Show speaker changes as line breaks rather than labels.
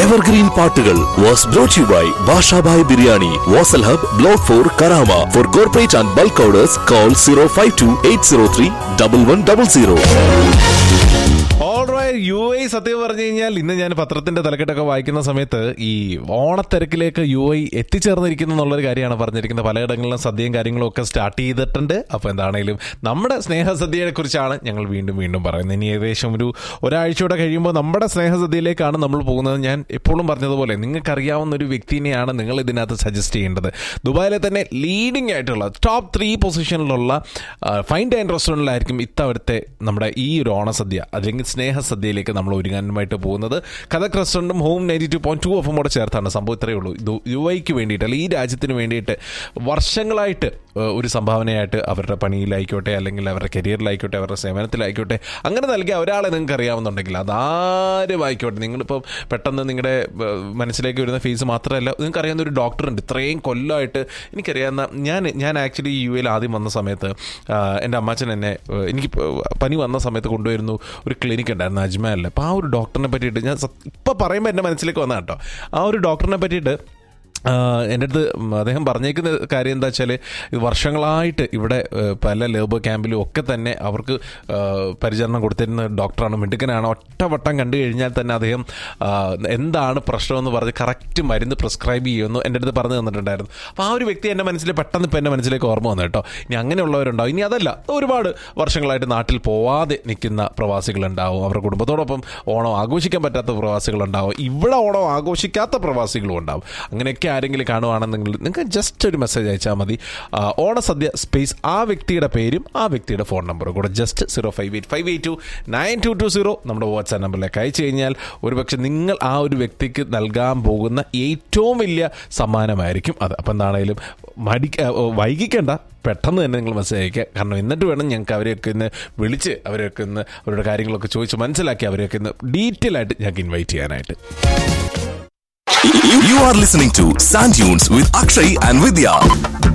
Evergreen പാട്ടുകൾ was brought you by Basha Bhai biryani, Wasl hub, block 4, Karama. Four corporate and bulk orders call 052-803-1100.
UAE സത്യം പറഞ്ഞു കഴിഞ്ഞാൽ ഇന്ന് ഞാൻ പത്രത്തിന്റെ തലക്കെട്ടൊക്കെ വായിക്കുന്ന സമയത്ത് ഈ ഓണത്തിരക്കിലേക്ക് UAE എത്തിച്ചേർന്നിരിക്കുന്നു എന്നുള്ളൊരു കാര്യമാണ് പറഞ്ഞിരിക്കുന്നത്. പലയിടങ്ങളിലും സദ്യയും കാര്യങ്ങളും ഒക്കെ സ്റ്റാർട്ട് ചെയ്തിട്ടുണ്ട്. അപ്പോൾ എന്താണെങ്കിലും നമ്മുടെ സ്നേഹസദ്യയെ കുറിച്ചാണ് ഞങ്ങൾ വീണ്ടും വീണ്ടും പറയുന്നത്. ഇനി ഏകദേശം ഒരാഴ്ചയോടെ കഴിയുമ്പോൾ നമ്മുടെ സ്നേഹസദ്യയിലേക്കാണ് നമ്മൾ പോകുന്നത്. ഞാൻ എപ്പോഴും പറഞ്ഞതുപോലെ നിങ്ങൾക്കറിയാവുന്ന ഒരു വ്യക്തിനെയാണ് നിങ്ങൾ ഇതിനകത്ത് സജസ്റ്റ് ചെയ്യേണ്ടത്. ദുബായിലെ തന്നെ ലീഡിംഗ് ആയിട്ടുള്ള ടോപ്പ് 3 പൊസിഷനിലുള്ള ഫൈൻ ഡൈൻ റെസ്റ്റോറൻറ്റിലായിരിക്കും ഇത്തവണത്തെ നമ്മുടെ ഈ ഒരു ഓണസദ്യ അല്ലെങ്കിൽ സ്നേഹസദ്യയിലേക്ക് നമ്മൾ ഒരുങ്ങാനുമായിട്ട് പോകുന്നത്. കഥക് റെസ്റ്റോറൻറ്റും ഹോം 92.2 എഫ്എമ്മോടെ ചേർത്താണ്. സംഭവം ഇത്രയേ ഉള്ളൂ. UAEക്ക് വേണ്ടിയിട്ട് അല്ലെങ്കിൽ ഈ രാജ്യത്തിന് വേണ്ടിയിട്ട് വർഷങ്ങളായിട്ട് ഒരു സംഭാവനയായിട്ട് അവരുടെ പണിയിലായിക്കോട്ടെ അല്ലെങ്കിൽ അവരുടെ കരിയറിലായിക്കോട്ടെ അവരുടെ സേവനത്തിലായിക്കോട്ടെ അങ്ങനെ നൽകിയ ഒരാളെ നിങ്ങൾക്ക് അറിയാവുന്നുണ്ടെങ്കിൽ അതാരും ആയിക്കോട്ടെ. നിങ്ങളിപ്പം പെട്ടെന്ന് നിങ്ങളുടെ മനസ്സിലേക്ക് വരുന്ന ഫേസ് മാത്രമല്ല, നിങ്ങൾക്ക് അറിയാവുന്ന ഒരു ഡോക്ടറുണ്ട്. ഇത്രയും കൊല്ലമായിട്ട് എനിക്കറിയാവുന്ന ഞാൻ ആക്ച്വലി UAEയിൽ ആദ്യം വന്ന സമയത്ത് എൻ്റെ അമ്മാച്ചൻ എന്നെ എനിക്ക് പനി വന്ന സമയത്ത് കൊണ്ടുവരുന്നു ഒരു ക്ലിനിക്ക് ഉണ്ടായിരുന്നു അജ്മാലിൽ. അപ്പോൾ ആ ഒരു ഡോക്ടറിനെ പറ്റിയിട്ട് ഞാൻ ഇപ്പോൾ പറയുമ്പോൾ എൻ്റെ മനസ്സിലേക്ക് വന്ന കേട്ടോ. ആ ഒരു ഡോക്ടറിനെ പറ്റിയിട്ട് എൻ്റെ അടുത്ത് അദ്ദേഹം പറഞ്ഞേക്കുന്ന കാര്യം എന്താ വെച്ചാൽ വർഷങ്ങളായിട്ട് ഇവിടെ പല ലേബർ ക്യാമ്പിലും ഒക്കെ തന്നെ അവർക്ക് പരിചരണം കൊടുത്തിരുന്ന ഡോക്ടറാണ്. മിടുക്കനാണ്. ഒറ്റവട്ടം കണ്ടു കഴിഞ്ഞാൽ തന്നെ അദ്ദേഹം എന്താണ് പ്രശ്നമെന്ന് പറഞ്ഞ് കറക്റ്റ് മരുന്ന് പ്രിസ്ക്രൈബ് ചെയ്യുമെന്ന് എൻ്റെ അടുത്ത് പറഞ്ഞു തന്നിട്ടുണ്ടായിരുന്നു. അപ്പോൾ ആ ഒരു വ്യക്തി എൻ്റെ മനസ്സിൽ പെട്ടെന്ന് ഇപ്പോൾ എൻ്റെ മനസ്സിലേക്ക് ഓർമ്മ വന്നു കേട്ടോ. ഇനി അങ്ങനെയുള്ളവരുണ്ടാവും. ഇനി അതല്ല, ഒരുപാട് വർഷങ്ങളായിട്ട് നാട്ടിൽ പോവാതെ നിൽക്കുന്ന പ്രവാസികളുണ്ടാവും. അവരുടെ കുടുംബത്തോടൊപ്പം ഓണം ആഘോഷിക്കാൻ പറ്റാത്ത പ്രവാസികളുണ്ടാവും. ഇവിടെ ഓണം ആഘോഷിക്കാത്ത പ്രവാസികളും ഉണ്ടാവും. അങ്ങനെയൊക്കെ ആരെങ്കിലും കാണുവാണെന്നെങ്കിൽ നിങ്ങൾക്ക് ജസ്റ്റ് ഒരു മെസ്സേജ് അയച്ചാൽ മതി. ഓണസദ്യ സ്പേസ് ആ വ്യക്തിയുടെ പേരും ആ വ്യക്തിയുടെ ഫോൺ നമ്പറും കൂടെ ജസ്റ്റ് 058-582-9220 നമ്മുടെ വാട്സാപ്പ് നമ്പറിലേക്ക് അയച്ചു കഴിഞ്ഞാൽ ഒരുപക്ഷെ നിങ്ങൾ ആ ഒരു വ്യക്തിക്ക് നൽകാൻ പോകുന്ന ഏറ്റവും വലിയ സമ്മാനമായിരിക്കും അത്. അപ്പം എന്താണെങ്കിലും വൈകിക്കേണ്ട, പെട്ടെന്ന് തന്നെ നിങ്ങൾ മെസ്സേജ് അയക്കുക. കാരണം എന്നിട്ട് വേണം ഞങ്ങൾക്ക് അവരെയൊക്കെ ഇന്ന് വിളിച്ച് അവരെയൊക്കെ ഇന്ന് അവരുടെ കാര്യങ്ങളൊക്കെ ചോദിച്ച് മനസ്സിലാക്കി അവരെയൊക്കെ ഇന്ന് ഡീറ്റെയിൽ ആയിട്ട് ഞങ്ങൾക്ക് ഇൻവൈറ്റ് ചെയ്യാനായിട്ട്.
You are listening to Sand Dunes with Akshay and Vidya.